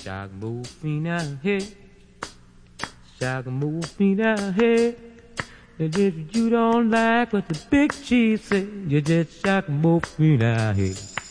Shaka move me now, hey. Shaka move me now, hey. And if you don't like what the big chief say, you just shaka move me now, hey.